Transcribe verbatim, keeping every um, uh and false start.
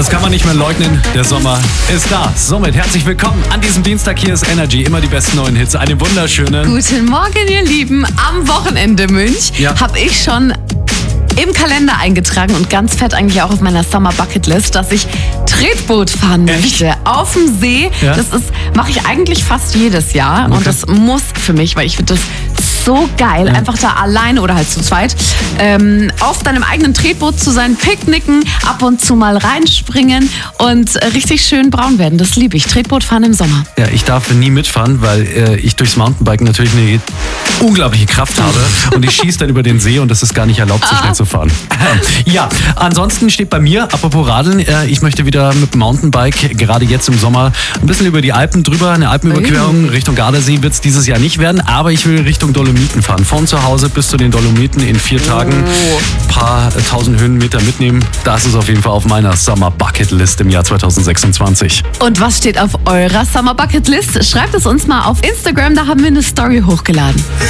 Das kann man nicht mehr leugnen, der Sommer ist da. Somit herzlich willkommen an diesem Dienstag. Hier ist Energy, immer die besten neuen Hits. Einen wunderschönen Guten Morgen, ihr Lieben. Am Wochenende, Münch, ja. habe ich schon im Kalender eingetragen und ganz fett eigentlich auch auf meiner Summer Bucket List, dass ich Tretboot fahren Echt? möchte auf dem See. Ja? Das ist mache ich eigentlich fast jedes Jahr Okay. und das muss für mich, weil ich finde das so geil, Ja. einfach da alleine oder halt zu zweit ähm, auf deinem eigenen Tretboot zu sein, picknicken, ab und zu mal reinspringen und äh, richtig schön braun werden. Das liebe ich. Tretboot fahren im Sommer. Ja, ich darf nie mitfahren, weil äh, ich durchs Mountainbiken natürlich eine unglaubliche Kraft habe und ich schieße dann über den See und das ist gar nicht erlaubt, so schnell zu fahren. Ja, ansonsten steht bei mir, apropos Radeln, äh, ich möchte wieder mit dem Mountainbike, gerade jetzt im Sommer, ein bisschen über die Alpen drüber, eine Alpenüberquerung Richtung Gardasee wird es dieses Jahr nicht werden, aber ich will Richtung Dolomiten fahren. Von zu Hause bis zu den Dolomiten in vier Tagen, ein paar äh, tausend Höhenmeter mitnehmen. Das ist auf jeden Fall auf meiner Summer Bucket List im Jahr zweitausendsechsundzwanzig. Und was steht auf eurer Summer Bucket List? Schreibt es uns mal auf Instagram, da haben wir eine Story hochgeladen.